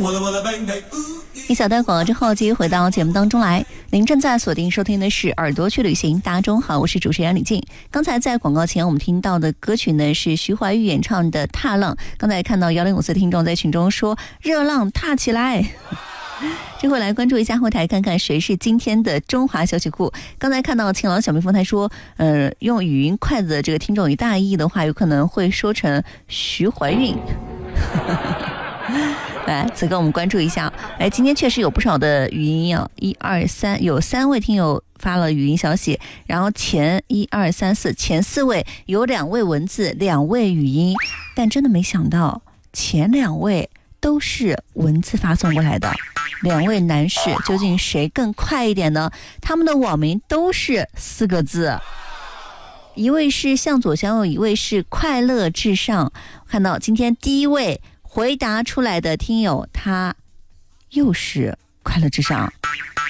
一小段广告之后，继续回到节目当中来。您正在锁定收听的是《耳朵去旅行》，大家中好，我是主持人李静。刚才在广告前我们听到的歌曲呢是徐怀钰演唱的《踏浪》。刚才看到1054听众在群中说热浪踏起来。这回来关注一下后台，看看谁是今天的中华小曲库。刚才看到晴朗小蜜蜂他说用语音快的这个听众有大意的话，有可能会说成徐怀钰。来，此刻我们关注一下。今天确实有不少的语音啊，1、2、3，有3位听友发了语音消息，然后前1、2、3、4前4位有2位文字，2位语音，但真的没想到前2位都是文字发送过来的。2位男士究竟谁更快一点呢？他们的网名都是4个字，一位是向左相右，一位是快乐至上。看到今天第1位回答出来的听友，他又是快乐至上。